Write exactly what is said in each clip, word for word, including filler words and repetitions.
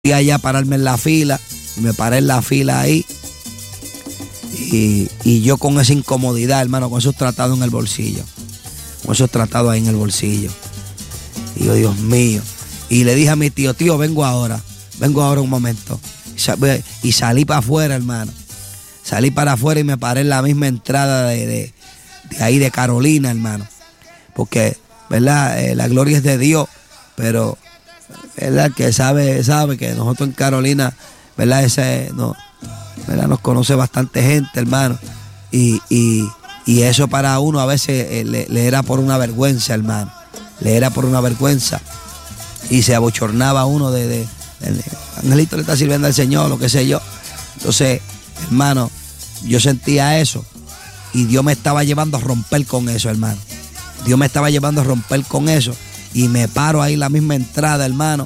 fui allá a pararme en la fila, y me paré en la fila ahí, y, y yo con esa incomodidad, hermano, con esos tratados en el bolsillo, con esos tratados ahí en el bolsillo. Y yo, Dios mío. Y le dije a mi tío, tío, vengo ahora, vengo ahora un momento. Y salí para afuera, hermano. Salí para afuera y me paré en la misma entrada de, de, de ahí de Carolina, hermano. Porque, ¿verdad? Eh, la gloria es de Dios, pero, ¿verdad? Que sabe, sabe que nosotros en Carolina, ¿verdad? Ese, no, ¿verdad? Nos conoce bastante gente, hermano. Y, y, y eso para uno a veces eh, le, le era por una vergüenza, hermano. Le era por una vergüenza. Y se abochornaba uno de, de, de, de Angelito le está sirviendo al Señor, lo que sé yo. Entonces, hermano, yo sentía eso. Y Dios me estaba llevando a romper con eso, hermano. Dios me estaba llevando a romper con eso. Y me paro ahí en la misma entrada, hermano.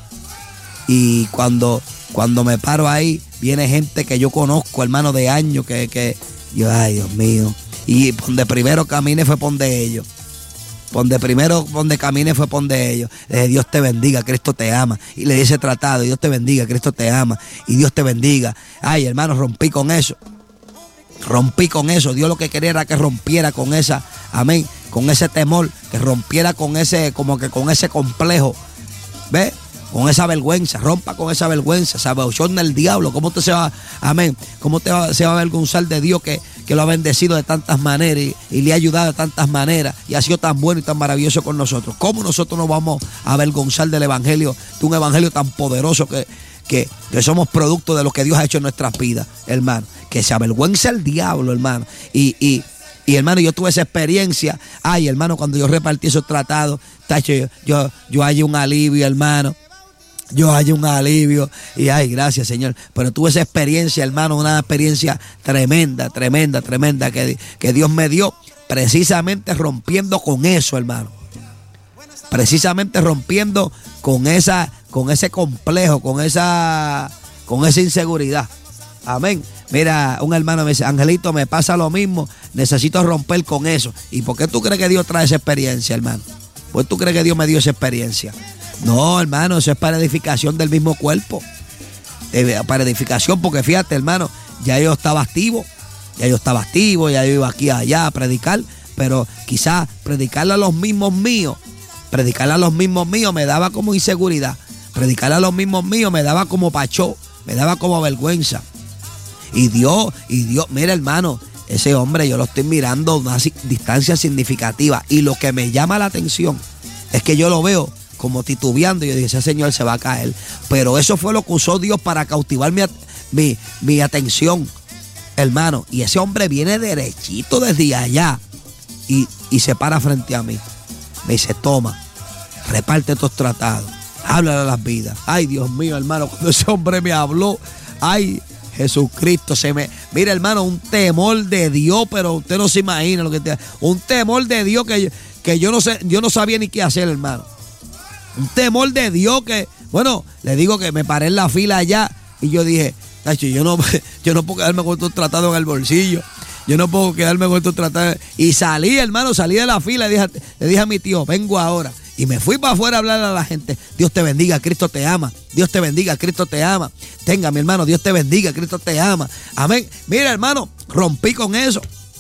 Y cuando, cuando me paro ahí, viene gente que yo conozco, hermano, de años, que, que yo, ay, Dios mío. Y donde primero camine fue por donde ellos. Donde primero, donde camine fue por donde ellos. Le dije, Dios te bendiga, Cristo te ama. Y le di ese tratado, Dios te bendiga, Cristo te ama. Y Dios te bendiga. Ay, hermano, rompí con eso. Rompí con eso. Dios lo que quería era que rompiera con esa, amén, con ese temor, que rompiera con ese, como que con ese complejo. ¿Ves? Con esa vergüenza, rompa con esa vergüenza, se abochorna el diablo. ¿Cómo usted se va, amén? ¿Cómo usted va, se va a avergonzar de Dios que, que lo ha bendecido de tantas maneras y, y le ha ayudado de tantas maneras y ha sido tan bueno y tan maravilloso con nosotros? ¿Cómo nosotros nos vamos a avergonzar del evangelio, de un evangelio tan poderoso que, que, que somos producto de lo que Dios ha hecho en nuestras vidas, hermano? Que se avergüenza el diablo, hermano. Y, y, y hermano, yo tuve esa experiencia. Ay, hermano, cuando yo repartí esos tratados, tacho, yo, yo, yo hallé un alivio, hermano. Yo hallé un alivio y ay, gracias, Señor. Pero tuve esa experiencia, hermano, una experiencia tremenda, tremenda, tremenda que, que Dios me dio, precisamente rompiendo con eso, hermano. Precisamente rompiendo con esa, con ese complejo, con esa, con esa inseguridad. Amén. Mira, un hermano me dice, Angelito, me pasa lo mismo, necesito romper con eso. ¿Y por qué tú crees que Dios trae esa experiencia, hermano? ¿Por qué tú crees que Dios me dio esa experiencia? No, hermano, eso es para edificación del mismo cuerpo. Eh, para edificación, porque fíjate, hermano, ya yo estaba activo, ya yo estaba activo, ya yo iba aquí allá a predicar, pero quizás predicarle a los mismos míos, predicarle a los mismos míos me daba como inseguridad, predicarle a los mismos míos me daba como pachó, me daba como vergüenza. Y Dios, y Dios, mira, hermano, ese hombre yo lo estoy mirando a una distancia significativa y lo que me llama la atención es que yo lo veo como titubeando y yo dije, ese señor se va a caer. Pero eso fue lo que usó Dios para cautivar mi, mi, mi atención, hermano. Y ese hombre viene derechito desde allá y, y se para frente a mí. Me dice, toma, reparte estos tratados, háblale a las vidas. Ay, Dios mío, hermano, cuando ese hombre me habló, ay, Jesucristo, se me... Mira, hermano, un temor de Dios, pero usted no se imagina lo que te... Un temor de Dios que, que yo, no sé, yo no sabía ni qué hacer, hermano. Un temor de Dios que, bueno, le digo que me paré en la fila allá y yo dije, yo no, yo no puedo quedarme con estos tratados en el bolsillo, yo no puedo quedarme con estos tratados. Y salí, hermano, salí de la fila y dije, le dije a mi tío, vengo ahora. Y me fui para afuera a hablar a la gente. Dios te bendiga, Cristo te ama. Dios te bendiga, Cristo te ama. Tenga, mi hermano, Dios te bendiga, Cristo te ama. Amén. Mira, hermano, rompí con eso.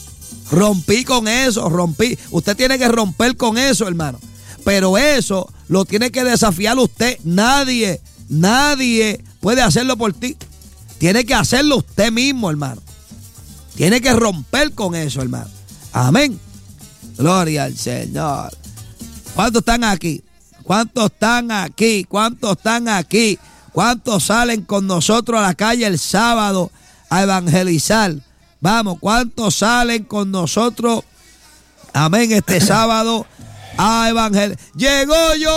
Rompí con eso, rompí. Usted tiene que romper con eso, hermano. Pero eso lo tiene que desafiar usted. Nadie, nadie puede hacerlo por ti. Tiene que hacerlo usted mismo, hermano. Tiene que romper con eso, hermano. Amén. Gloria al Señor. ¿Cuántos están aquí? ¿Cuántos están aquí? ¿Cuántos están aquí? ¿Cuántos salen con nosotros a la calle el sábado a evangelizar? Vamos, ¿cuántos salen con nosotros? Amén, este sábado a evangelizar. ¡Llegó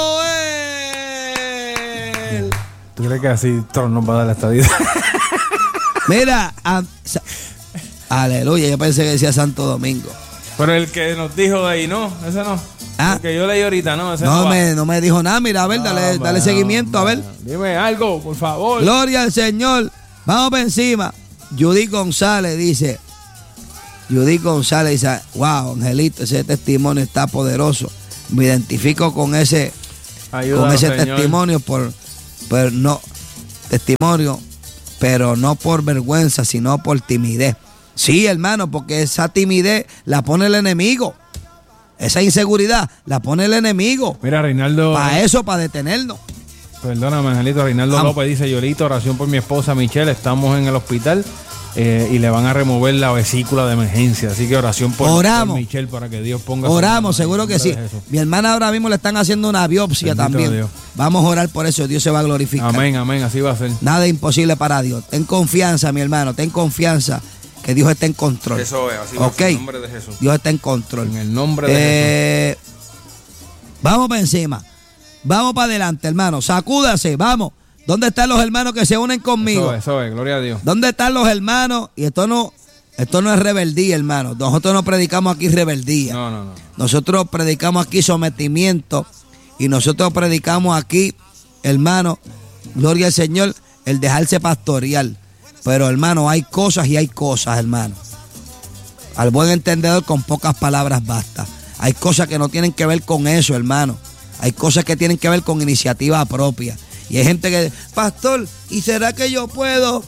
Joel! ¿Tú crees que así Trump nos va a dar la estadía? Mira, a, aleluya, yo pensé que decía Santo Domingo. Pero el que nos dijo de ahí, no, ese no. ¿Ah? El que yo leí ahorita, no, ese no. No, me, no me dijo nada, mira, a ver, dale, no, dale seguimiento, no, a ver. Dime algo, por favor. Gloria al Señor. Vamos para encima. Judy González dice, Judy González dice, wow, Angelito, ese testimonio está poderoso. Me identifico con ese, Ayúdanos, con ese Señor. testimonio por, por no, testimonio, pero no por vergüenza, sino por timidez. Sí, hermano, porque esa timidez la pone el enemigo. Esa inseguridad la pone el enemigo. Mira, Reinaldo. Para eso, para detenernos. Perdóname, Angelito. Reinaldo Vamos. López dice: Yolito, oración por mi esposa Michelle. Estamos en el hospital eh, y le van a remover la vesícula de emergencia. Así que oración por, Oramos. por Michelle para que Dios ponga. Oramos, su seguro mano en que el sí. nombre de Jesús. Mi hermana ahora mismo le están haciendo una biopsia Bendito también. Dios. Vamos a orar por eso. Dios se va a glorificar. Amén, amén. Así va a ser. Nada es imposible para Dios. Ten confianza, mi hermano. Ten confianza que Dios está en control. Eso es, así va a Ok. ser, en el nombre de Jesús. Dios está en control. En el nombre de Jesús. Eh, vamos para encima. Vamos para adelante, hermano. Sacúdase, vamos. ¿Dónde están los hermanos que se unen conmigo? Eso es, eso es, gloria a Dios. ¿Dónde están los hermanos? Y esto no, esto no es rebeldía, hermano. Nosotros no predicamos aquí rebeldía. No, no, no. Nosotros predicamos aquí sometimiento. Y nosotros predicamos aquí, hermano, gloria al Señor, el dejarse pastorear. Pero, hermano, hay cosas y hay cosas, hermano. Al buen entendedor, con pocas palabras basta. Hay cosas que no tienen que ver con eso, hermano. Hay cosas que tienen que ver con iniciativa propia. Y hay gente que, pastor, ¿y será que yo puedo?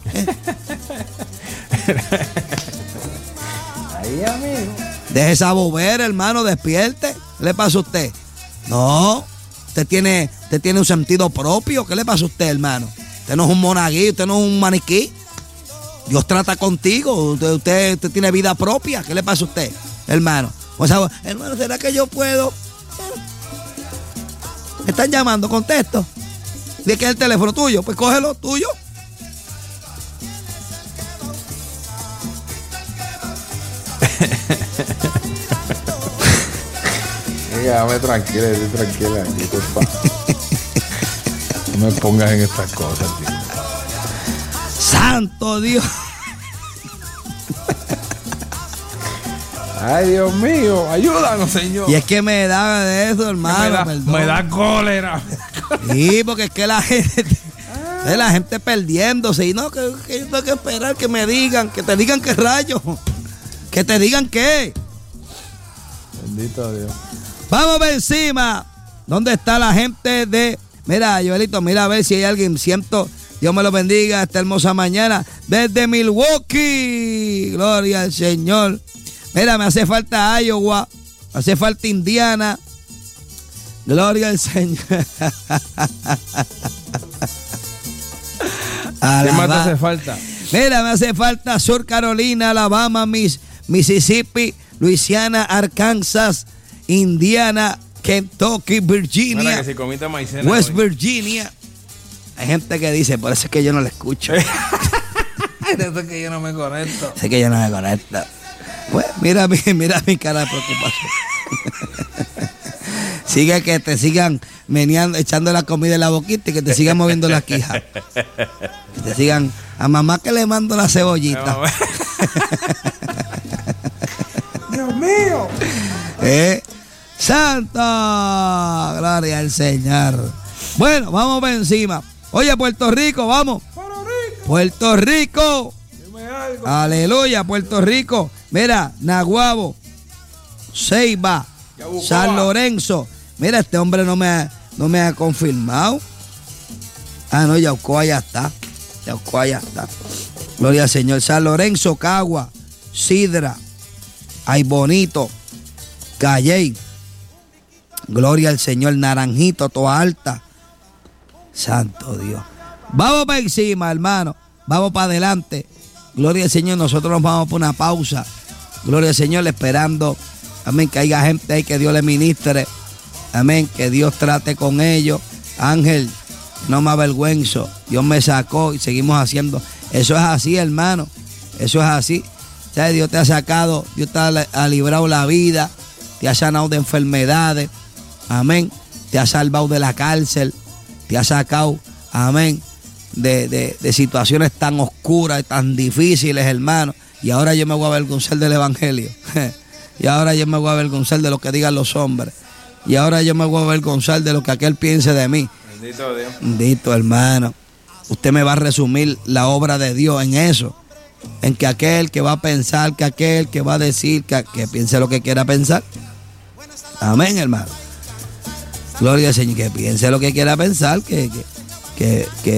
Ahí, amigo. Deje esa bobera, hermano, despierte. ¿Qué le pasa a usted? No, usted tiene, usted tiene un sentido propio. ¿Qué le pasa a usted, hermano? Usted no es un monaguillo, usted no es un maniquí. Dios trata contigo, usted, usted, usted tiene vida propia. ¿Qué le pasa a usted, hermano? O sea, hermano, ¿será que yo puedo? Me están llamando, contesto. ¿De qué es el teléfono tuyo? Pues cógelo, tuyo. Déjame tranquila, estoy tranquila aquí, por favor. No me pongas en estas cosas, tío. Santo Dios. Ay, Dios mío, ayúdanos, Señor. Y es que me da de eso, hermano. me, da, perdón. me da cólera. Sí, porque es que la gente, es la gente perdiéndose. Y no, que, que yo tengo que esperar que me digan, que te digan qué rayos. Que te digan qué. Bendito Dios. Vamos por encima. ¿Dónde está la gente de... Mira, Joelito, mira a ver si hay alguien. Siento, Dios me lo bendiga esta hermosa mañana. Desde Milwaukee. Gloria al Señor. Mira, me hace falta Iowa. Me hace falta Indiana. Gloria al Señor. ¿Qué más te hace falta? Mira, me hace falta Sur Carolina, Alabama, Miss, Mississippi, Luisiana, Arkansas, Indiana, Kentucky, Virginia, Mira que si comiste maicena West hoy. Virginia. Hay gente que dice, por eso es que yo no la escucho. Por eso es que yo no me conecto. Sé que yo no me conecto. Pues mira, mi- mira mi cara de preocupación. Sigue que te sigan meneando, echando la comida en la boquita y que te sigan moviendo la quija. Que te sigan, a mamá que le mando la cebollita. Dios mío. ¿Eh? ¡Santa! Gloria al Señor. Bueno, vamos por encima. Oye, Puerto Rico, vamos. Puerto Rico. Dime algo. Aleluya, Puerto Rico. Mira, Naguabo, Ceiba, Yabucoa. San Lorenzo. Mira, este hombre no me ha, no me ha confirmado. Ah, no, Yaucoa ya está. Yaucoa ya está. Gloria al Señor. San Lorenzo, Cagua, Sidra, Ay Bonito, Calley. Gloria al Señor. Naranjito, Toa Alta. Santo Dios. Vamos para encima, hermano. Vamos para adelante. Gloria al Señor. Nosotros nos vamos por una pausa. Gloria al Señor, esperando. Amén. Que haya gente ahí que Dios le ministre. Amén. Que Dios trate con ellos. Ángel, no me avergüenzo. Dios me sacó y seguimos haciendo. Eso es así, hermano. Eso es así. O sea, Dios te ha sacado, Dios te ha, ha librado la vida, te ha sanado de enfermedades. Amén. Te ha salvado de la cárcel. Te ha sacado, amén, de, de, de situaciones tan oscuras y tan difíciles, hermano. Y ahora yo me voy a avergonzar del evangelio. Y ahora yo me voy a avergonzar de lo que digan los hombres. Y ahora yo me voy a avergonzar de lo que aquel piense de mí. Bendito Dios. Bendito, hermano. Usted me va a resumir la obra de Dios en eso. En que aquel que va a pensar, que aquel que va a decir, que, que piense lo que quiera pensar. Amén, hermano. Gloria al Señor, que piense lo que quiera pensar, que, que, que, que,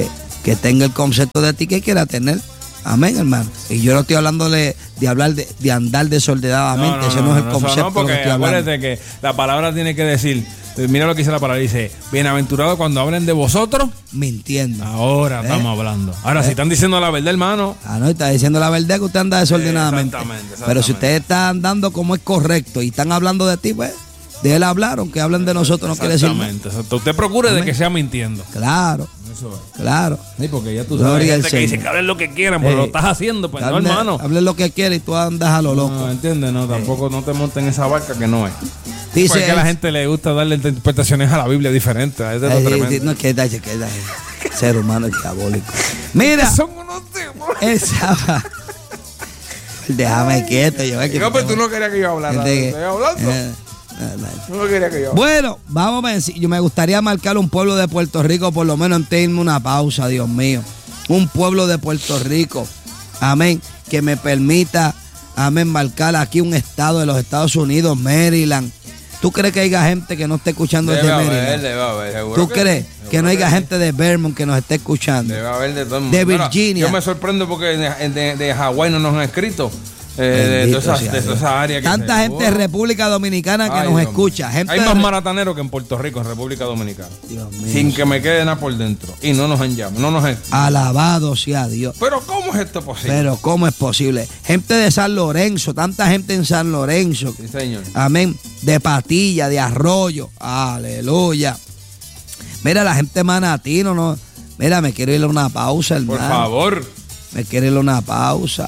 que tenga el concepto de ti que quiera tener. Amén, hermano. Y yo no estoy hablando de, de hablar de, de andar desordenadamente. No, no, Ese no, no es el concepto. No, porque que estoy acuérdate que la palabra tiene que decir, mira lo que dice la palabra, dice, bienaventurado cuando hablen de vosotros. Mintiendo. Ahora ¿Eh? estamos hablando. Ahora, ¿Eh? si están diciendo la verdad, hermano. Ah, no, está diciendo la verdad que usted anda desordenadamente. Exactamente, exactamente. Pero si ustedes están andando como es correcto y están hablando de ti, pues, de él hablar, aunque hablen de nosotros, no quiere decir. Exactamente, exacto. Usted procure Amén. de que sea mintiendo. Claro. Eso es. Claro. Sí, porque ya tú sabes gente que dice que hablen lo que quieran, pero eh, lo estás haciendo, pues hable, no, hermano. Hablen lo que quieran y tú andas a lo loco. No, ¿entiendes? No, tampoco eh. no te montes en esa barca que no es. Dice porque a la gente le gusta darle interpretaciones a la Biblia diferentes. Es eh, sí, no, que da, que da, ser humano es diabólico. Mira. Son unos tipos. Esa. Déjame quieto. Yo, que no, pero tú no querías que yo hablara. Estoy hablando. Eh, No quería que yo. Bueno, vamos a ver. Yo me gustaría marcar un pueblo de Puerto Rico, por lo menos en una pausa, Dios mío. Un pueblo de Puerto Rico, amén, que me permita, amén, marcar aquí un estado de los Estados Unidos, Maryland. ¿Tú crees que haya gente que no esté escuchando debe desde haber, Maryland? Debe haber, seguro ¿Tú que crees sí, que no haya que gente de Vermont que nos esté escuchando? Debe haber de todo el mundo. De Virginia. Mira, yo me sorprendo porque de, de, de Hawái no nos han escrito. Eh, de todas esas esa áreas. Tanta gente de República Dominicana que Ay, nos Dios escucha. Gente Hay más de... marataneros que en Puerto Rico, en República Dominicana. Dios mío, sin que me quede nada por dentro. Y no nos han llamado. No nos han... Alabado sea Dios. Pero ¿cómo es esto posible? Pero ¿cómo es posible? Gente de San Lorenzo, tanta gente en San Lorenzo. Sí, señor. Amén. De Patilla, de Arroyo. Aleluya. Mira, la gente de Manatí, no, no. Mira, me quiero ir a una pausa, hermano. Por favor. Me quiero ir a una pausa.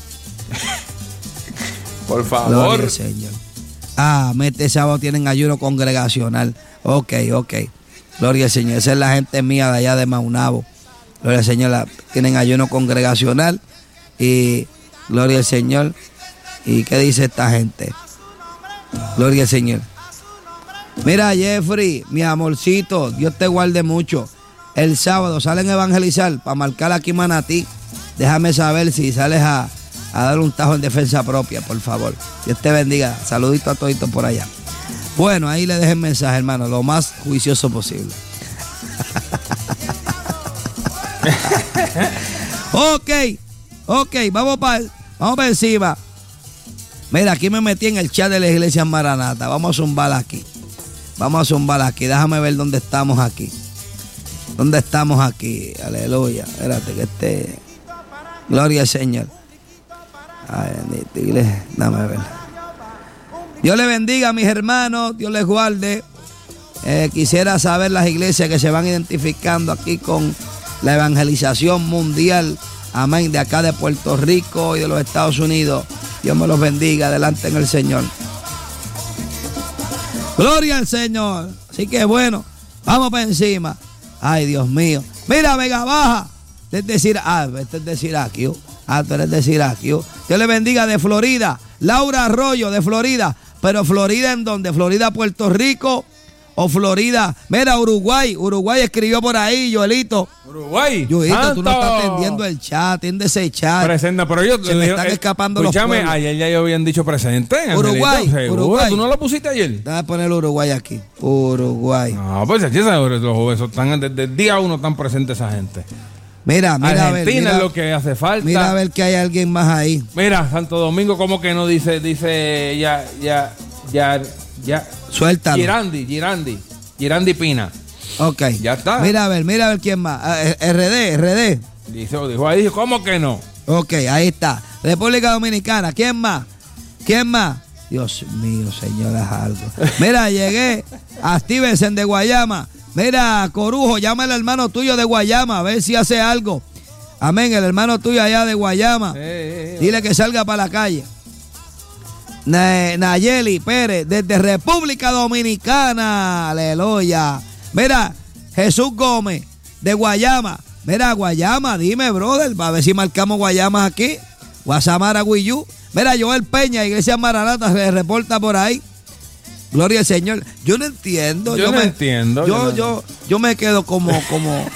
Por favor. Gloria al Señor. Ah, este sábado tienen ayuno congregacional. Ok, ok. Gloria al Señor. Esa es la gente mía de allá de Maunabo. Gloria al Señor. La, tienen ayuno congregacional. Y gloria al Señor. ¿Y qué dice esta gente? Gloria al Señor. Mira, Jeffrey, mi amorcito, Dios te guarde mucho. El sábado salen a evangelizar para marcar aquí Manatí. Déjame saber si sales a... a dar un tajo en defensa propia, por favor. Dios te bendiga. Saludito a toditos por allá. Bueno, ahí le dejé el mensaje, hermano, lo más juicioso posible. ok, ok, vamos para vamos para encima. Mira, aquí me metí en el chat de la iglesia Maranata. Vamos a zumbar aquí. Vamos a zumbar aquí. Déjame ver dónde estamos aquí. ¿Dónde estamos aquí? Aleluya. Espérate que este... Gloria al Señor. Ay, bendito, iglesia. Dame ver. Dios le bendiga a mis hermanos. Dios les guarde. Eh, quisiera saber las iglesias que se van identificando aquí con la evangelización mundial. Amén. De acá de Puerto Rico y de los Estados Unidos. Dios me los bendiga. Adelante en el Señor. Gloria al Señor. Así que bueno, vamos para encima. Ay, Dios mío. Mira, Vega Baja. Es decir, ah, este es de Siraquio. Ah, tú eres de Siraquio. Dios le bendiga de Florida. Laura Arroyo de Florida. Pero Florida ¿en dónde? Florida, Puerto Rico o Florida. Mira, Uruguay. Uruguay escribió por ahí, Joelito. Uruguay. Joelito, tú no estás atendiendo el chat. Atiende ese chat. Presenta, pero ellos se me están escapando los pueblos. Ayer ya habían dicho presente. Uruguay. Uruguay. ¿Tú no lo pusiste ayer? Déjame poner Uruguay aquí. Uruguay. No, pues aquí los jueves están desde el día uno están presentes esa gente. Mira, mira Argentina a ver, mira, es lo que hace falta. Mira a ver que hay alguien más ahí. Mira, Santo Domingo, como que no dice, dice ya, ya, ya, ya. Suéltalo. Girandi, Girandi, Girandi Pina. Ok. Ya está. Mira a ver, mira a ver quién más. Ah, R D, R D. Dijo, dijo ahí, ¿cómo que no? Ok, ahí está. República Dominicana, ¿quién más? ¿Quién más? Dios mío, señor, es algo. Mira, llegué a Stevenson de Guayama. Mira, Corujo, llama al hermano tuyo de Guayama, a ver si hace algo. Amén, el hermano tuyo allá de Guayama. Eh, eh, Dile que salga para la calle. Nayeli Pérez, desde República Dominicana. Aleluya. Mira, Jesús Gómez, de Guayama. Mira, Guayama, dime, brother, a ver si marcamos Guayama aquí. Guasamara, Guiyú. Mira, Joel Peña, Iglesia Maranata, se reporta por ahí. Gloria al Señor. Yo no entiendo. Yo, yo no me, entiendo. Yo, yo, no. yo, yo me quedo como, como.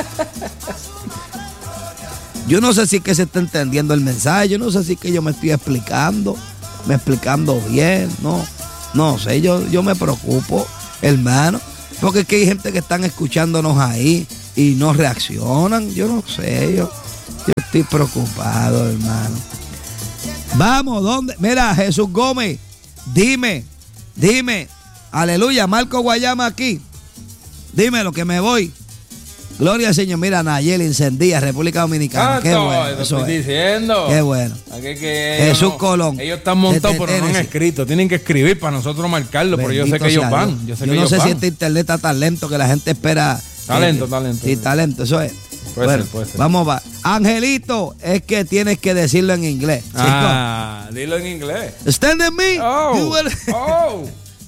Yo no sé si es que se está entendiendo el mensaje. Yo no sé si es que yo me estoy explicando. Me explicando bien. No, no sé. Yo, yo me preocupo, hermano. Porque es que hay gente que están escuchándonos ahí. y no reaccionan. Yo no sé, yo, yo estoy preocupado, hermano. Vamos, ¿dónde? Mira, Jesús Gómez, dime, dime, aleluya, Marco Guayama aquí. Dime lo que me voy. Gloria al Señor. Mira, Nayeli encendía, República Dominicana. Qué bueno. Eso eso estoy es. diciendo. Qué bueno. Aquí que Jesús no, Colón. Ellos están montados, Desde pero no han Tennessee. escrito. Tienen que escribir para nosotros marcarlo, pero yo sé Bendito que ellos sea van. Dios. Yo sé Yo que no ellos sé van. si este internet está tan lento que la gente espera. Talento, eh, talento. Sí, talento, eso es. Puede Bueno, ser, puede ser. Vamos, va. Angelito, es que tienes que decirlo en inglés. Ah, dilo en inglés. Chico. Stand in me. Oh, You will- oh.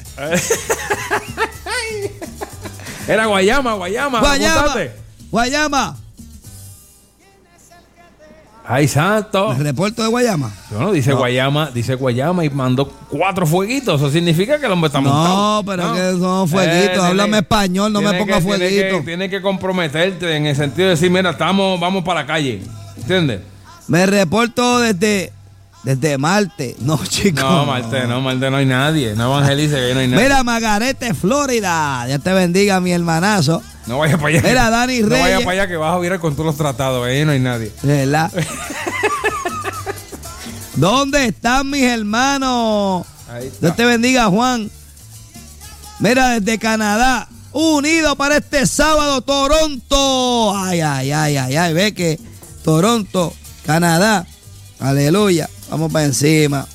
Era Guayama, Guayama. Guayama. apúntate. Guayama. Ay, santo. El reporto de Guayama. Bueno, dice No. Guayama, dice Guayama y mandó cuatro fueguitos. Eso significa que el hombre está montado. No, pero que son fueguitos. Eh, Háblame tiene- español, no me tiene ponga que- tiene que- fueguito. Tiene que comprometerte en el sentido de decir, mira, estamos, vamos para la calle. ¿Entiendes? Me reporto desde, desde Marte. No, chicos. No, Marte, no, Marte no hay nadie. No evangelice que ahí no hay nadie. Mira, Margarete, Florida. Dios te bendiga, mi hermanazo. no vaya para allá. Mira, Dani No vaya Reyes. para allá que vas a virar con todos los tratados. Ahí no hay nadie. De verdad. ¿Dónde están mis hermanos? Ahí está. Dios te bendiga, Juan. Mira, desde Canadá. Unido para este sábado, Toronto. Ay, ay, ay, ay, ay. Ve que Toronto, Canadá. Aleluya. Vamos para encima.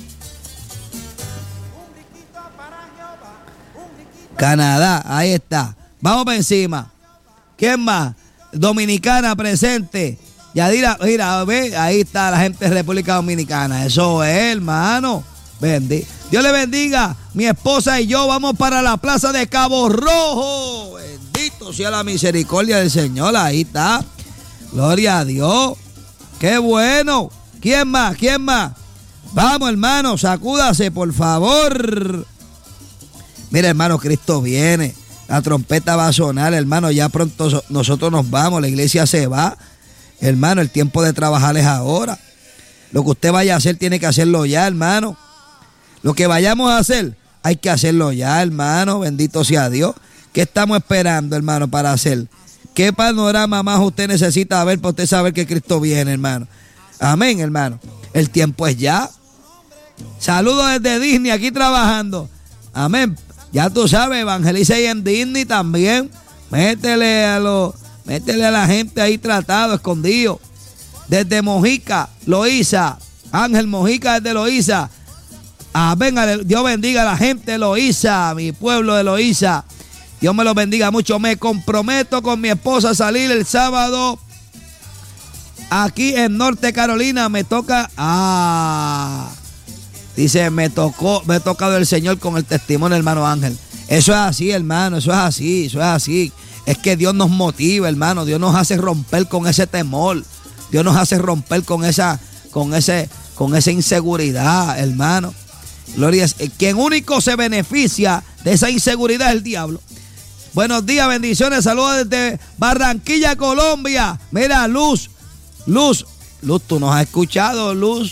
Canadá, ahí está. Vamos para encima. ¿Quién más? Dominicana presente. Yadira, mira, ve, ahí está la gente de República Dominicana. Eso es, hermano. Bendi- Dios le bendiga. Mi esposa y yo vamos para la plaza de Cabo Rojo. Bendito sea la misericordia del Señor. Ahí está. Gloria a Dios. Qué bueno. ¿Quién más? ¿Quién más? Vamos, hermano, sacúdase, por favor. Mira, hermano, Cristo viene. La trompeta va a sonar, hermano. Ya pronto so- nosotros nos vamos. La iglesia se va. Hermano, el tiempo de trabajar es ahora. Lo que usted vaya a hacer, tiene que hacerlo ya, hermano. Lo que vayamos a hacer, hay que hacerlo ya, hermano. Bendito sea Dios. ¿Qué estamos esperando, hermano, para hacer? ¿Qué panorama más usted necesita ver para usted saber que Cristo viene, hermano? Amén, hermano. El tiempo es ya. Saludos desde Disney, aquí trabajando. Amén. Ya tú sabes, evangeliza ahí en Disney también. Métele a los, métele a la gente ahí tratado, escondido. Desde Mojica, Loíza. Ángel Mojica desde Loíza. Amén. Dios bendiga a la gente de Loíza, mi pueblo de Loíza. Dios me lo bendiga mucho. Me comprometo con mi esposa a salir el sábado. Aquí en Norte Carolina me toca. Ah. Dice, me tocó, me ha tocado el Señor con el testimonio, hermano Ángel. Eso es así, hermano, eso es así, eso es así. Es que Dios nos motiva, hermano. Dios nos hace romper con ese temor. Dios nos hace romper con esa, con ese, con esa inseguridad, hermano. Gloria a Dios. Quien único se beneficia de esa inseguridad es el diablo. Buenos días, bendiciones, saludos desde Barranquilla, Colombia. Mira, Luz, Luz, Luz, tú nos has escuchado, Luz.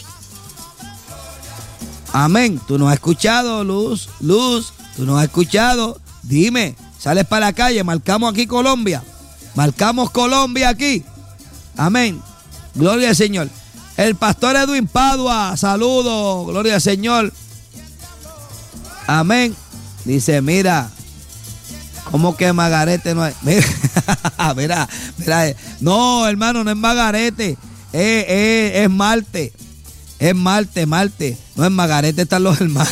Amén, tú nos has escuchado, Luz, Luz, tú nos has escuchado. Dime, sales para la calle, marcamos aquí Colombia, marcamos Colombia aquí. Amén, gloria al Señor. El pastor Edwin Padua, saludos, gloria al Señor. Amén. Dice, mira, ¿cómo que Margarete no es? Mira, mira, mira, no, hermano, no es Margarete, es, es, es Marte. Es Marte, Marte. No es Margarete, están los hermanos.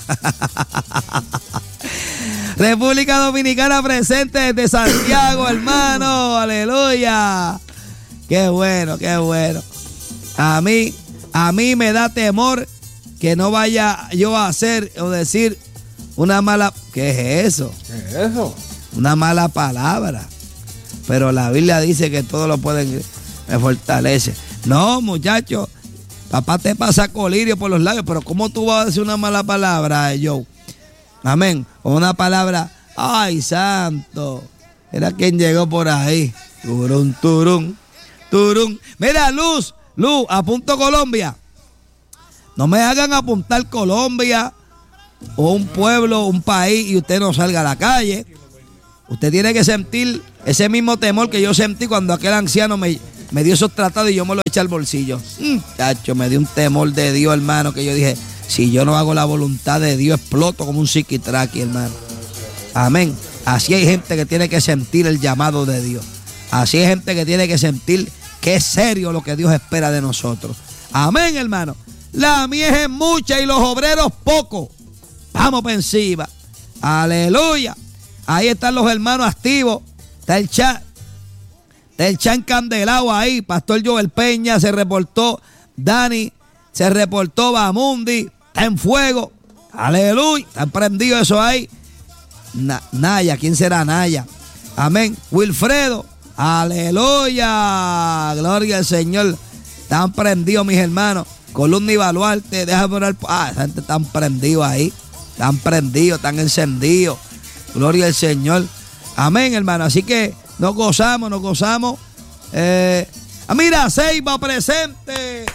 República Dominicana presente desde Santiago, hermano. Aleluya. Qué bueno, qué bueno. A mí, a mí me da temor que no vaya yo a hacer o decir una mala. ¿Qué es eso? ¿Qué es eso? Una mala palabra. Pero la Biblia dice que todo lo pueden, me fortalece. No, muchachos. Papá te pasa colirio por los labios, pero ¿cómo tú vas a decir una mala palabra, Joe? Amén. O una palabra, ay, santo. Era quien llegó por ahí. Turun, turun, turun. Mira, Luz, Luz, apunto Colombia. No me hagan apuntar Colombia o un pueblo, un país y usted no salga a la calle. Usted tiene que sentir Ese mismo temor que yo sentí cuando aquel anciano me, me dio esos tratados y yo me los eché al bolsillo. Mm, chacho, me dio un temor de Dios, hermano, que yo dije, si yo no hago la voluntad de Dios, exploto como un psiquitraqui, hermano. Amén. Así hay gente que tiene que sentir el llamado de Dios. Así hay gente que tiene que sentir que es serio lo que Dios espera de nosotros. Amén, hermano. La mies es mucha y los obreros pocos. Vamos por encima. Aleluya. Ahí están los hermanos activos. Está el chat. Está el chat encandelado ahí. Pastor Joel Peña se reportó. Dani se reportó. Bamundi está en fuego. Aleluya. Está prendido eso ahí. Na- Naya. ¿Quién será Naya? Amén. Wilfredo. Aleluya. Gloria al Señor. Están prendidos mis hermanos. Columna y Baluarte. Déjame orar. Ah, esa gente están prendidos ahí. Están prendidos. Están encendidos. Gloria al Señor. Amén, hermano. Así que nos gozamos, nos gozamos. Eh, ah, mira, Ceiba presente.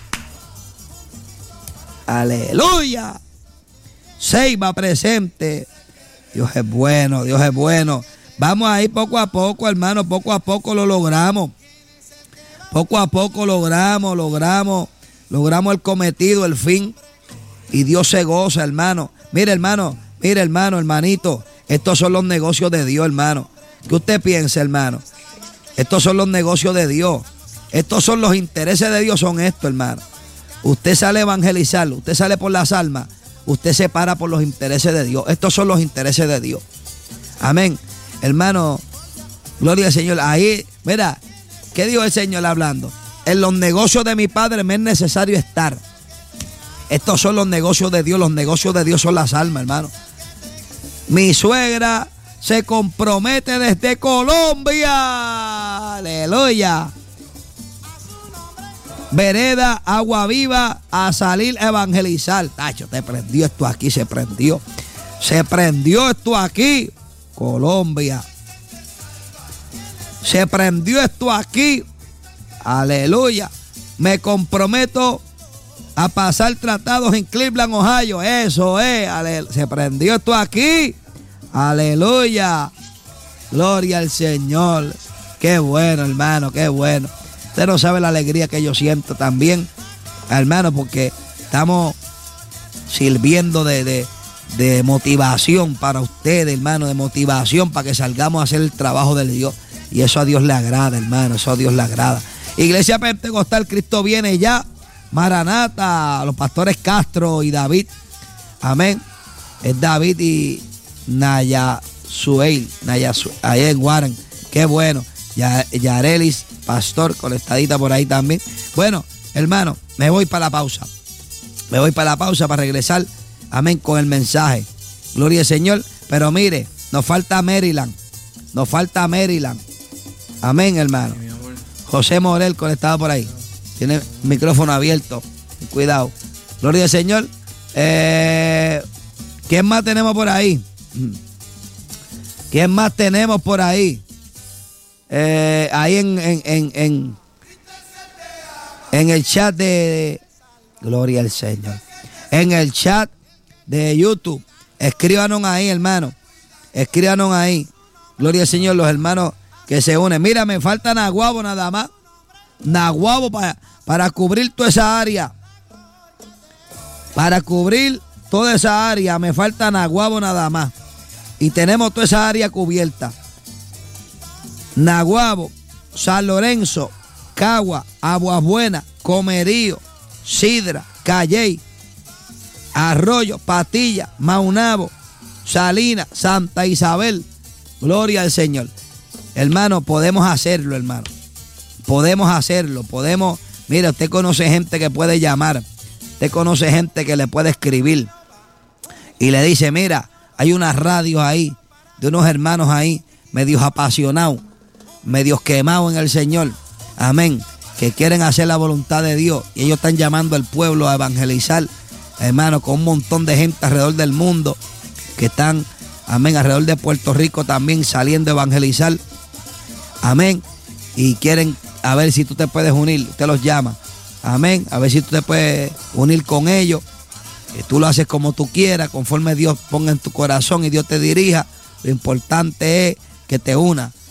Aleluya. Ceiba presente. Dios es bueno, Dios es bueno. Vamos ahí poco a poco, hermano. Poco a poco lo logramos. Poco a poco logramos, logramos, logramos el cometido, el fin. Y Dios se goza, hermano. Mire, hermano, mire, hermano, hermanito. Estos son los negocios de Dios, hermano. ¿Qué usted piensa, hermano? Estos son los negocios de Dios. Estos son los intereses de Dios, son estos, hermano. Usted sale a evangelizar, usted sale por las almas, usted se para por los intereses de Dios. Estos son los intereses de Dios. Amén. Hermano, gloria al Señor. Ahí, mira, ¿qué dijo el Señor hablando? En los negocios de mi Padre me es necesario estar. Estos son los negocios de Dios. Los negocios de Dios son las almas, hermano. Mi suegra se compromete desde Colombia. Aleluya. Vereda, Agua Viva, a salir a evangelizar. Tacho, te prendió esto aquí, se prendió. Se prendió esto aquí. Colombia. Se prendió esto aquí. Aleluya. Me comprometo a pasar tratados en Cleveland, Ohio. Eso es. Aleluya. Se prendió esto aquí. Aleluya. Gloria al Señor. Qué bueno, hermano, qué bueno. Usted no sabe la alegría que yo siento también, hermano, porque estamos sirviendo de, de, de motivación para ustedes, hermano, de motivación para que salgamos a hacer el trabajo del Dios. Y eso a Dios le agrada, hermano, eso a Dios le agrada. Iglesia Pentecostal, Cristo viene ya. Maranata, los pastores Castro y David. Amén. Es David y Naya Sueil, Naya Sueil, allá en Warren. Qué bueno. Ya, Yarelis, pastor, conectadita por ahí también. Bueno, hermano, me voy para la pausa. Me voy para la pausa para regresar, amén, con el mensaje. Gloria al Señor. Pero mire, nos falta Maryland. Nos falta Maryland. Amén, hermano. José Morel conectado por ahí. Tiene el micrófono abierto. Cuidado. Gloria al Señor. Eh, ¿Quién más tenemos por ahí? ¿Quién más tenemos por ahí? Eh, ahí en, en, en, en, en el chat de, de Gloria al Señor. En el chat de YouTube. Escríbanos ahí, hermano. Escríbanos ahí. Gloria al Señor, los hermanos que se unen. Mira, me falta Naguabo nada más. Naguabo para, para cubrir toda esa área. Para cubrir toda esa área. Me falta Naguabo nada más. Y tenemos toda esa área cubierta. Naguabo, San Lorenzo, Cagua, Aguas Buenas, Comerío, Sidra, Calley, Arroyo, Patilla, Maunabo, Salinas, Santa Isabel. Gloria al Señor. Hermano, podemos hacerlo, hermano. Podemos hacerlo, podemos. Mira, usted conoce gente que puede llamar. Usted conoce gente que le puede escribir. Y le dice, mira, hay unas radios ahí, de unos hermanos ahí, medios apasionados, medios quemados en el Señor. Amén. Que quieren hacer la voluntad de Dios. Y ellos están llamando al pueblo a evangelizar, hermano, con un montón de gente alrededor del mundo que están, amén, alrededor de Puerto Rico también saliendo a evangelizar. Amén. Y quieren a ver si tú te puedes unir. Usted los llama. Amén. A ver si tú te puedes unir con ellos. Que tú lo haces como tú quieras, conforme Dios ponga en tu corazón y Dios te dirija. Lo importante es que te una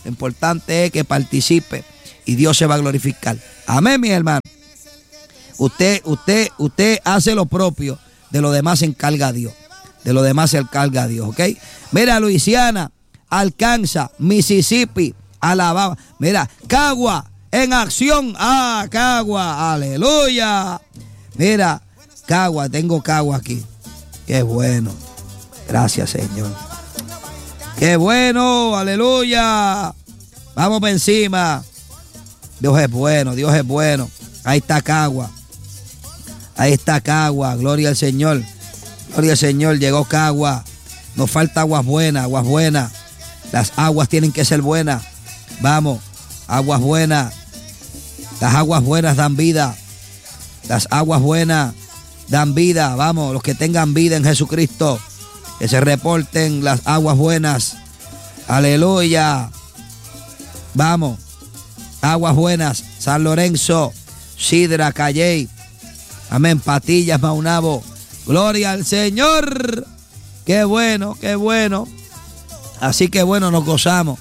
Lo importante es que participe y Dios se va a glorificar. Amén, mis hermanos. Usted, usted, usted hace lo propio, de lo demás se encarga Dios. De lo demás se encarga Dios, ¿ok? Mira, Luisiana, Arkansas, Mississippi, Alabama. Mira, Cagua en acción. Ah, Cagua, aleluya. Mira, Cagua, tengo Cagua aquí. Qué bueno. Gracias, Señor. Qué bueno, aleluya. Vamos por encima. Dios es bueno, Dios es bueno. Ahí está Cagua. Ahí está Cagua, gloria al Señor. Gloria al Señor, llegó Cagua. Nos falta aguas buenas, aguas buenas. Las aguas tienen que ser buenas. Vamos, aguas buenas. Las aguas buenas dan vida. Las aguas buenas dan vida. Vamos, los que tengan vida en Jesucristo, que se reporten las aguas buenas. Aleluya. Vamos, aguas buenas. San Lorenzo, Sidra, Calley. Amén, Patillas, Maunabo. Gloria al Señor. Qué bueno, qué bueno. Así que bueno, nos gozamos.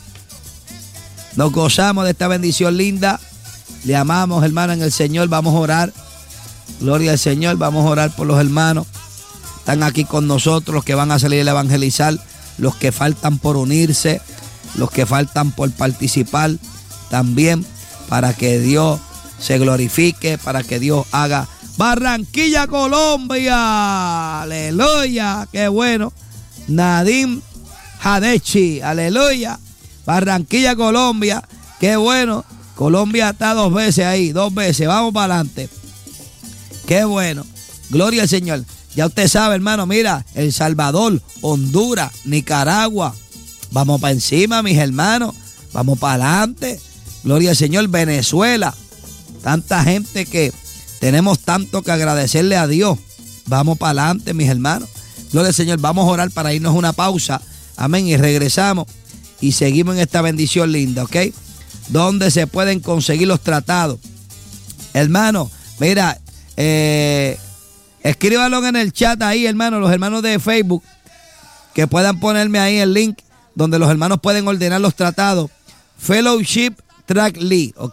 Nos gozamos de esta bendición linda. Le amamos, hermano, en el Señor. Vamos a orar. Gloria al Señor. Vamos a orar por los hermanos. Están aquí con nosotros, los que van a salir a evangelizar, los que faltan por unirse, los que faltan por participar también, para que Dios se glorifique, para que Dios haga. Barranquilla, Colombia, aleluya, qué bueno. Nadim Hadechi, aleluya. Barranquilla, Colombia, qué bueno. Colombia está dos veces ahí, dos veces, vamos para adelante. Qué bueno, gloria al Señor. Ya usted sabe, hermano, mira, El Salvador, Honduras, Nicaragua. Vamos para encima, mis hermanos, vamos para adelante. Gloria al Señor. Venezuela, tanta gente que tenemos tanto que agradecerle a Dios. Vamos para adelante, mis hermanos. Gloria al Señor. Vamos a orar para irnos a una pausa. Amén. Y regresamos y seguimos en esta bendición linda, ¿ok? ¿Dónde se pueden conseguir los tratados? Hermano, mira, eh, escríbanlo en el chat ahí, hermano, los hermanos de Facebook, que puedan ponerme ahí el link donde los hermanos pueden ordenar los tratados. Fellowship Track Lee, ¿ok?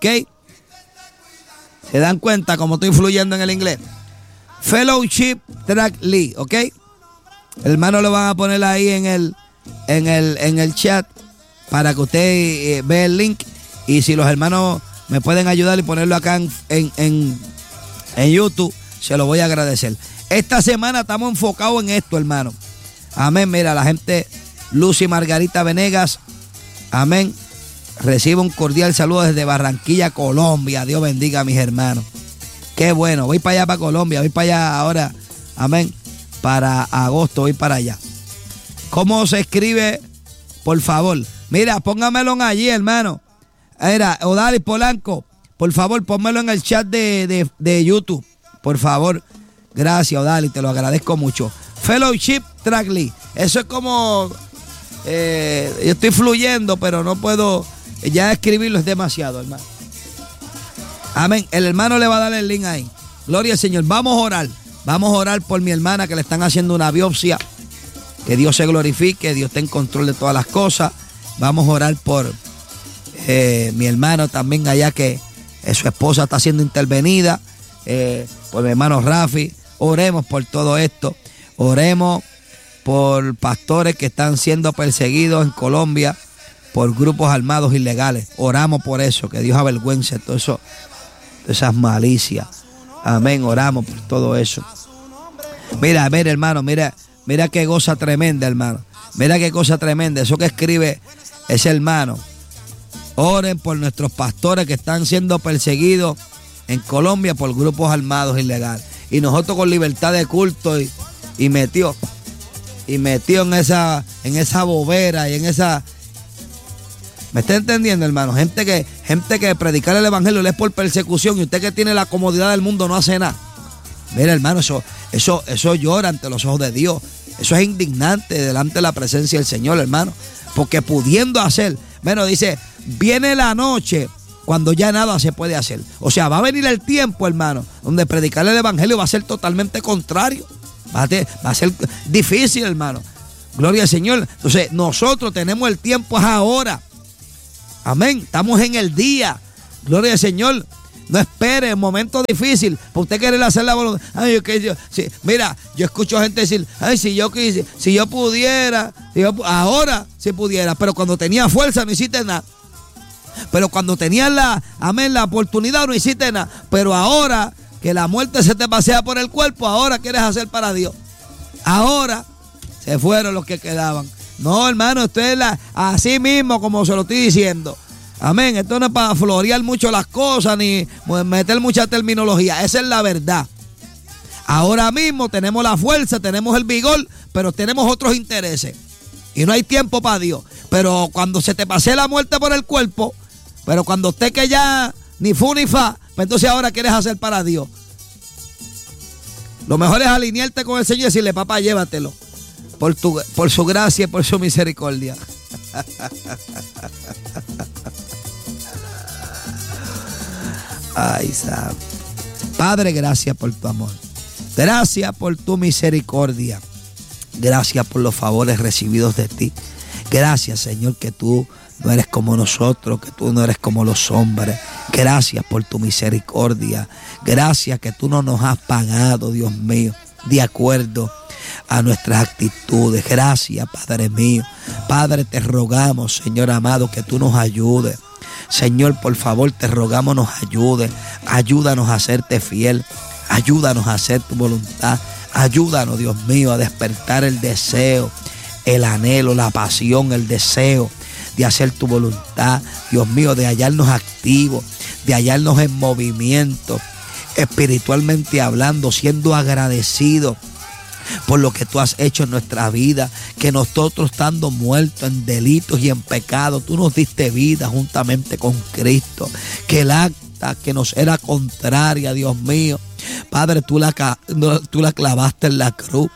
¿Se dan cuenta cómo estoy fluyendo en el inglés? Fellowship Track Lee, ¿ok? Hermano, lo van a poner ahí en el, en el, en el chat para que usted eh, vea el link. Y si los hermanos me pueden ayudar y ponerlo acá en, en, en, en YouTube, se lo voy a agradecer. Esta semana estamos enfocados en esto, hermano. Amén. Mira, la gente, Lucy Margarita Venegas, amén. Recibo un cordial saludo desde Barranquilla, Colombia. Dios bendiga a mis hermanos. Qué bueno. Voy para allá, para Colombia. Voy para allá ahora. Amén. Para agosto voy para allá. ¿Cómo se escribe? Por favor. Mira, póngamelo allí, hermano. Mira, Odalis Polanco, por favor, pónmelo en el chat de, de, de YouTube. Por favor. Gracias, Odalis. Te lo agradezco mucho. Fellowship Track Lee. Eso es como... Eh, yo estoy fluyendo, pero no puedo... Ya escribirlo es demasiado, hermano. Amén. El hermano le va a dar el link ahí. Gloria al Señor. Vamos a orar. Vamos a orar por mi hermana que le están haciendo una biopsia. Que Dios se glorifique. Dios esté en control de todas las cosas. Vamos a orar por eh, mi hermano también allá que eh, su esposa está siendo intervenida. Eh, por mi hermano Rafi. Oremos por todo esto. Oremos por pastores que están siendo perseguidos en Colombia por grupos armados ilegales. Oramos por eso, que Dios avergüence todo eso, esas malicias. Amén, oramos por todo eso. Mira, mira, hermano, mira, mira qué cosa tremenda, hermano. Mira qué cosa tremenda. Eso que escribe ese hermano. Oren por nuestros pastores que están siendo perseguidos en Colombia por grupos armados ilegales. Y nosotros con libertad de culto y, y metió, y metió en esa, en esa bobera y en esa... ¿Me está entendiendo, hermano? Gente que, gente que predicar el evangelio le es por persecución y usted que tiene la comodidad del mundo no hace nada. Mira, hermano, eso, eso, eso llora ante los ojos de Dios. Eso es indignante delante de la presencia del Señor, hermano. Porque pudiendo hacer, bueno, dice, viene la noche cuando ya nada se puede hacer. O sea, va a venir el tiempo, hermano, donde predicar el evangelio va a ser totalmente contrario. Va a, ter, va a ser difícil, hermano. Gloria al Señor. Entonces, nosotros tenemos el tiempo ahora. Amén. Estamos en el día. Gloria al Señor. No espere en momentos difíciles. Para usted querer hacer la voluntad. Ay, yo, que yo, sí, mira, yo escucho gente decir, ay, si yo quise, si yo pudiera, si yo, ahora si pudiera, pero cuando tenía fuerza no hiciste nada. Pero cuando tenías la, amén, la oportunidad no hiciste nada. Pero ahora que la muerte se te pasea por el cuerpo, ahora quieres hacer para Dios. Ahora se fueron los que quedaban. No, hermano, esto es la, así mismo como se lo estoy diciendo. Amén. Esto no es para florear mucho las cosas ni meter mucha terminología. Esa es la verdad. Ahora mismo tenemos la fuerza, tenemos el vigor, pero tenemos otros intereses. Y no hay tiempo para Dios. Pero cuando se te pase la muerte por el cuerpo, pero cuando usted que ya ni fu ni fa, pues entonces ahora quieres hacer para Dios. Lo mejor es alinearte con el Señor y decirle, papá, llévatelo. Por, tu, por su gracia y por su misericordia. Ay, Sam. Padre, gracias por tu amor. Gracias por tu misericordia. Gracias por los favores recibidos de ti. Gracias, Señor, que tú no eres como nosotros, que tú no eres como los hombres. Gracias por tu misericordia. Gracias que tú no nos has pagado, Dios mío, de acuerdo a nuestras actitudes. Gracias, Padre mío. Padre, te rogamos, Señor amado, que tú nos ayudes. Señor, por favor, te rogamos nos ayudes. Ayúdanos a hacerte fiel. Ayúdanos a hacer tu voluntad. Ayúdanos, Dios mío, a despertar el deseo, el anhelo, la pasión, el deseo de hacer tu voluntad. Dios mío, de hallarnos activos, de hallarnos en movimiento, espiritualmente hablando, siendo agradecidos por lo que tú has hecho en nuestra vida, que nosotros estando muertos en delitos y en pecados, tú nos diste vida juntamente con Cristo, que el acta que nos era contraria, Dios mío, Padre, tú la, tú la clavaste en la cruz.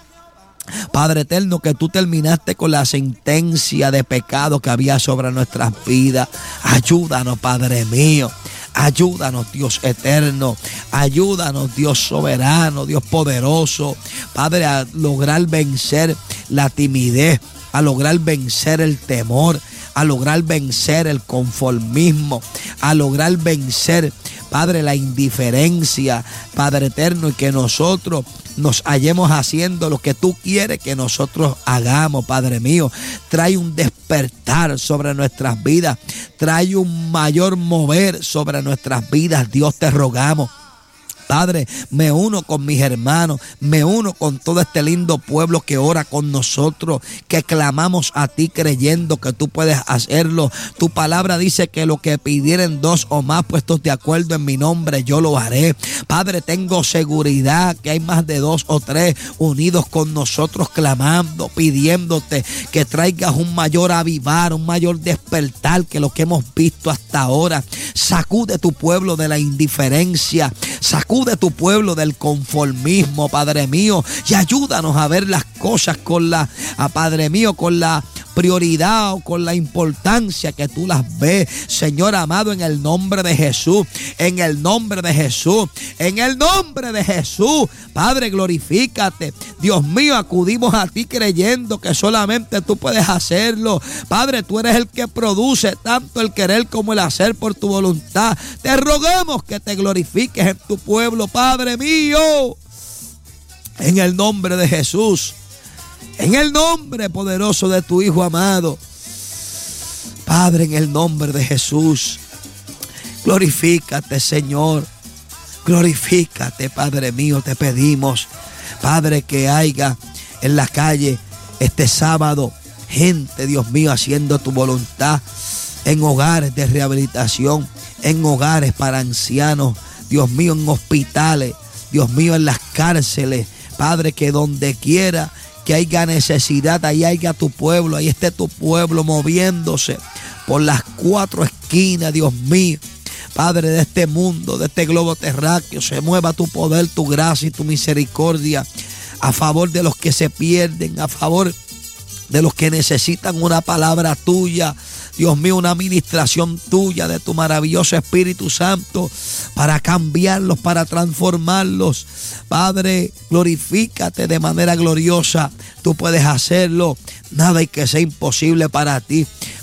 Padre eterno, que tú terminaste con la sentencia de pecado que había sobre nuestras vidas. Ayúdanos, Padre mío. Ayúdanos, Dios eterno. Ayúdanos, Dios soberano, Dios poderoso. Padre, a lograr vencer la timidez, a lograr vencer el temor, a lograr vencer el conformismo, a lograr vencer, Padre, la indiferencia, Padre eterno, y que nosotros nos hallemos haciendo lo que tú quieres que nosotros hagamos, Padre mío. Trae un despertar sobre nuestras vidas, trae un mayor mover sobre nuestras vidas, Dios, te rogamos. Padre, me uno con mis hermanos, me uno con todo este lindo pueblo que ora con nosotros, que clamamos a ti creyendo que tú puedes hacerlo. Tu palabra dice que lo que pidieren dos o más puestos de acuerdo en mi nombre, yo lo haré. Padre, tengo seguridad que hay más de dos o tres unidos con nosotros clamando, pidiéndote que traigas un mayor avivar, un mayor despertar que lo que hemos visto hasta ahora. Sacude tu pueblo de la indiferencia, sacude de tu pueblo del conformismo, Padre mío, y ayúdanos a ver las cosas con la, a Padre mío, con la prioridad o con la importancia que tú las ves, Señor amado, en el nombre de Jesús, en el nombre de Jesús, en el nombre de Jesús. Padre, glorifícate. Dios mío, acudimos a ti creyendo que solamente tú puedes hacerlo. Padre, tú eres el que produce tanto el querer como el hacer por tu voluntad. Te rogamos que te glorifiques en tu pueblo, Padre mío, en el nombre de Jesús. En el nombre poderoso de tu Hijo amado. Padre, en el nombre de Jesús. Glorifícate, Señor. Glorifícate, Padre mío, te pedimos. Padre, que haya en la calle este sábado gente, Dios mío, haciendo tu voluntad. En hogares de rehabilitación, en hogares para ancianos, Dios mío, en hospitales, Dios mío, en las cárceles. Padre, que donde quiera que haya necesidad, ahí haya tu pueblo, ahí esté tu pueblo moviéndose por las cuatro esquinas, Dios mío. Padre, de este mundo, de este globo terráqueo, se mueva tu poder, tu gracia y tu misericordia a favor de los que se pierden, a favor de los que necesitan una palabra tuya, Dios mío, una administración tuya de tu maravilloso Espíritu Santo para cambiarlos, para transformarlos. Padre, glorifícate de manera gloriosa. Tú puedes hacerlo. Nada hay que sea imposible para ti.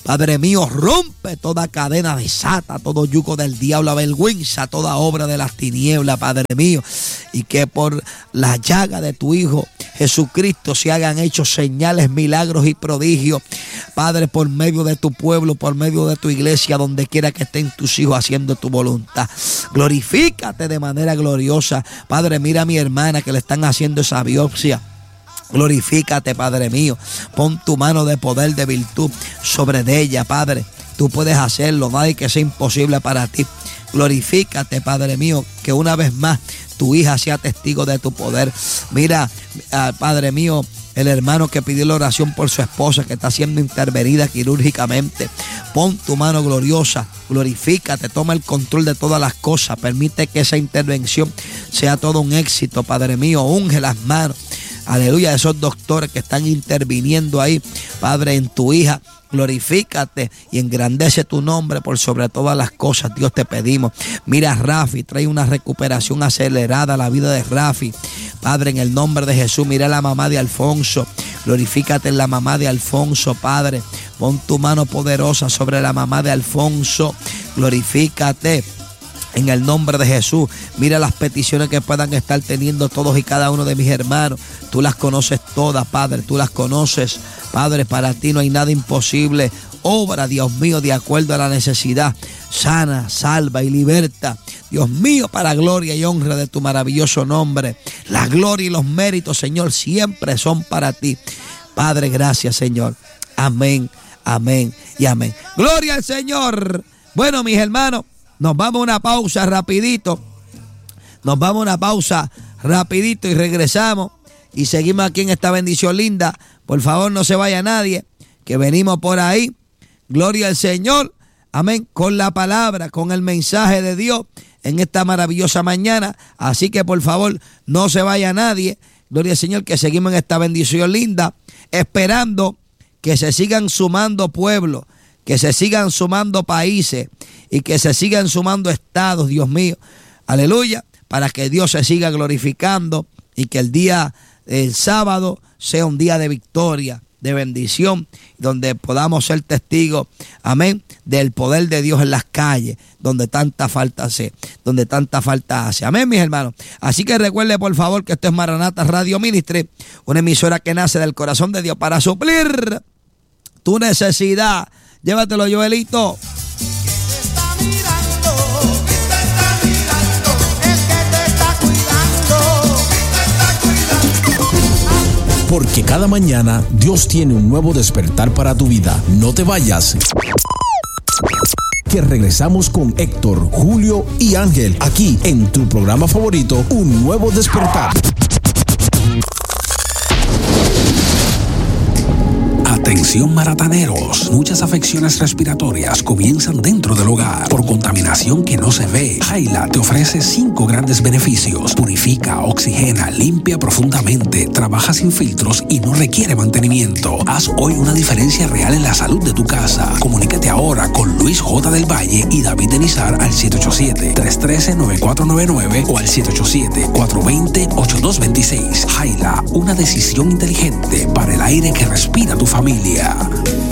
Padre mío, rompe toda cadena, desata todo yugo del diablo, avergüenza toda obra de las tinieblas, Padre mío, y que por la llaga de tu Hijo Jesucristo se hagan hechos señales, milagros y prodigios, Padre, por medio de tu pueblo, por medio de tu iglesia, donde quiera que estén tus hijos haciendo tu voluntad. Glorifícate de manera gloriosa, Padre. Mira a mi hermana que le están haciendo esa biopsia. Glorifícate, Padre mío. Pon tu mano de poder, de virtud sobre de ella, Padre. Tú puedes hacerlo, no hay que sea imposible para ti. Glorifícate, Padre mío, que una vez más tu hija sea testigo de tu poder. Mira, Padre mío, el hermano que pidió la oración por su esposa que está siendo intervenida quirúrgicamente. Pon tu mano gloriosa, glorifícate, toma el control de todas las cosas. Permite que esa intervención sea todo un éxito, Padre mío. Unge las manos, aleluya, de esos doctores que están interviniendo ahí, Padre, en tu hija. Glorifícate y engrandece tu nombre por sobre todas las cosas. Dios, te pedimos. Mira a Rafi, trae una recuperación acelerada a la vida de Rafi, Padre, en el nombre de Jesús. Mira a la mamá de Alfonso. Glorifícate en la mamá de Alfonso, Padre. Pon tu mano poderosa sobre la mamá de Alfonso. Glorifícate en el nombre de Jesús. Mira las peticiones que puedan estar teniendo todos y cada uno de mis hermanos. Tú las conoces todas, Padre. Tú las conoces, Padre. Para ti no hay nada imposible. Obra, Dios mío, de acuerdo a la necesidad. Sana, salva y liberta. Dios mío, para gloria y honra de tu maravilloso nombre. La gloria y los méritos, Señor, siempre son para ti. Padre, gracias, Señor. Amén, amén y amén. Gloria al Señor. Bueno, mis hermanos, nos vamos a una pausa rapidito. Nos vamos a una pausa rapidito y regresamos. Y seguimos aquí en esta bendición linda. Por favor, no se vaya nadie, que venimos por ahí. Gloria al Señor. Amén. Con la palabra, con el mensaje de Dios en esta maravillosa mañana. Así que por favor, no se vaya nadie. Gloria al Señor, que seguimos en esta bendición linda, esperando que se sigan sumando pueblos, que se sigan sumando países y que se sigan sumando estados, Dios mío. Aleluya. Para que Dios se siga glorificando y que el día, el sábado, sea un día de victoria, de bendición, donde podamos ser testigos, amén, del poder de Dios en las calles, donde tanta falta hace, donde tanta falta hace, amén, mis hermanos. Así que recuerde, por favor, que esto es Maranata Radio Ministry, una emisora que nace del corazón de Dios para suplir tu necesidad. Llévatelo, Joelito. Porque cada mañana Dios tiene un nuevo despertar para tu vida. No te vayas. Que regresamos con Héctor, Julio y Ángel aquí en tu programa favorito, Un Nuevo Despertar. Atención marataneros, muchas afecciones respiratorias comienzan dentro del hogar por contaminación que no se ve. Jaila te ofrece cinco grandes beneficios: purifica, oxigena, limpia profundamente, trabaja sin filtros y no requiere mantenimiento. Haz hoy una diferencia real en la salud de tu casa. Comunícate ahora con Luis J. del Valle y David Denizar al siete ocho siete, tres uno tres, nueve cuatro nueve nueve o al siete ocho siete, cuatro dos cero, ocho dos dos seis. Jaila, una decisión inteligente para el aire que respira tu familia.